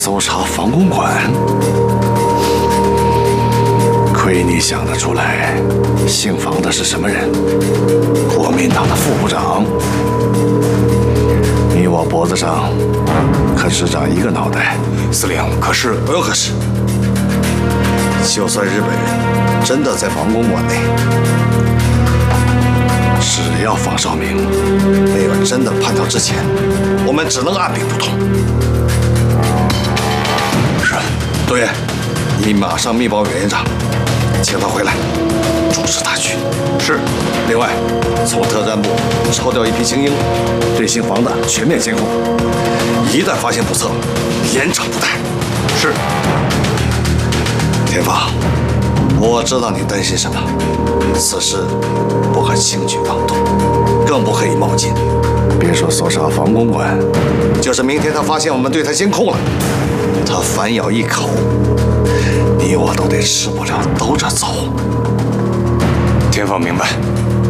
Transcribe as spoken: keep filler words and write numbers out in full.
搜查防公馆，亏你想得出来，姓房的是什么人？国民党的副部长。你我脖子上可只长一个脑袋。 司令，可是不用可是。就算日本人真的在防公馆内，只要房绍明没有真的叛逃之前，我们只能按兵不动。 对，你马上密报袁院长，请他回来主持大局。 是。 另外，从特战部抽调一批精英，对姓房的全面监控。一旦发现不测，严惩不贷。 是。 田芳，我知道你担心什么，此事不可轻举妄动，更不可以冒进。别说搜查防公馆，就是明天他发现我们对他监控了。 他反咬一口，你我都得吃不了兜着走。 田芳明白。